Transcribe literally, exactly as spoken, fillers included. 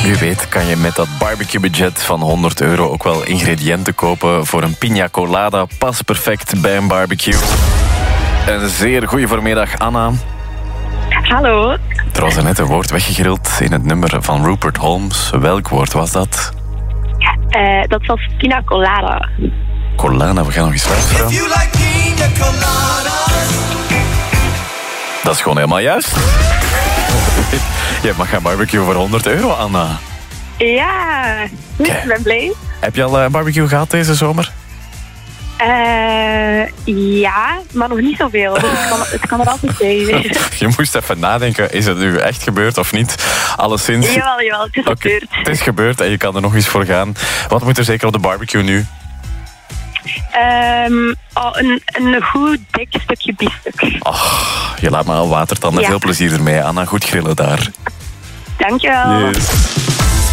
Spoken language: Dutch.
Wie weet kan je met dat barbecue-budget van honderd euro ook wel ingrediënten kopen voor een pina colada. Pas perfect bij een barbecue. Een zeer goede voormiddag, Anna. Hallo. Er was er net een woord weggegrild in het nummer van Rupert Holmes. Welk woord was dat? Uh, dat was pina colada. Colada, we gaan nog eens luisteren. Dat is gewoon helemaal juist. Je mag gaan barbecue voor honderd euro, Anna. Ja, ik ben blij. Heb je al een barbecue gehad deze zomer? Uh, ja, maar nog niet zoveel. Dus het, kan, het kan er altijd bij. Je moest even nadenken, is het nu echt gebeurd of niet? Alleszins. Jawel, jawel, het is okay, gebeurd. Het is gebeurd en je kan er nog eens voor gaan. Wat moet er zeker op de barbecue nu? Um, oh, een, een goed dik stukje biefstuk. Oh, je laat me al watertanden. Ja. Veel plezier ermee, Anna. Goed grillen daar. Dankjewel. Yes.